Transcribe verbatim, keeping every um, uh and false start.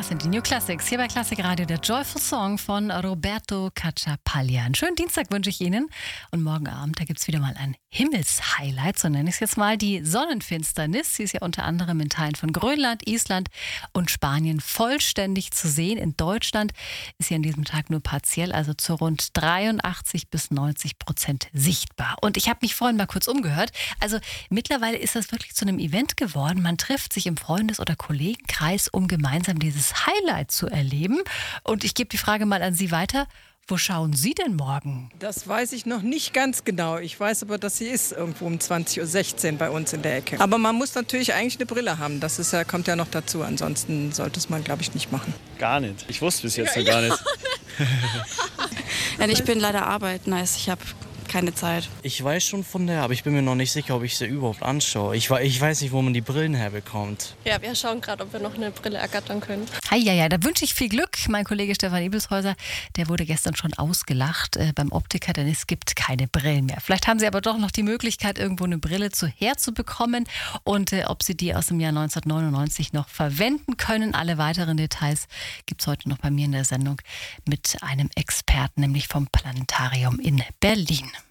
Das sind die New Classics. Hier bei Klassik Radio, der Joyful Song von Roberto Cacciapaglia. Einen schönen Dienstag wünsche ich Ihnen. Und morgen Abend, da gibt es wieder mal ein Himmelshighlight, so nenne ich es jetzt mal, die Sonnenfinsternis. Sie ist ja unter anderem in Teilen von Grönland, Island und Spanien vollständig zu sehen. In Deutschland ist sie an diesem Tag nur partiell, also zu rund dreiundachtzig bis neunzig Prozent sichtbar. Und ich habe mich vorhin mal kurz umgehört. Also mittlerweile ist das wirklich zu einem Event geworden. Man trifft sich im Freundes- oder Kollegenkreis, um gemeinsam dieses Highlight zu erleben. Und ich gebe die Frage mal an Sie weiter. Wo schauen Sie denn morgen? Das weiß ich noch nicht ganz genau. Ich weiß aber, dass sie ist irgendwo um zwanzig Uhr sechzehn bei uns in der Ecke. Aber man muss natürlich eigentlich eine Brille haben. Das ist ja, kommt ja noch dazu. Ansonsten sollte es man, glaube ich, nicht machen. Gar nicht. Ich wusste bis jetzt ja, noch gar ja. nicht. Ja, ich bin leider arbeiten. Also ich habe keine Zeit. Ich weiß schon von der, aber ich bin mir noch nicht sicher, ob ich sie überhaupt anschaue. Ich, ich weiß nicht, wo man die Brillen herbekommt. Ja, wir schauen gerade, ob wir noch eine Brille ergattern können. Hi, ja, ja, da wünsche ich viel Glück. Mein Kollege Stefan Ebelshäuser, der wurde gestern schon ausgelacht äh, beim Optiker, denn es gibt keine Brillen mehr. Vielleicht haben Sie aber doch noch die Möglichkeit, irgendwo eine Brille zu herzubekommen und äh, ob Sie die aus dem Jahr neunzehnhundertneunundneunzig noch verwenden können. Alle weiteren Details gibt es heute noch bei mir in der Sendung mit einem Experten, nämlich vom Planetarium in Berlin.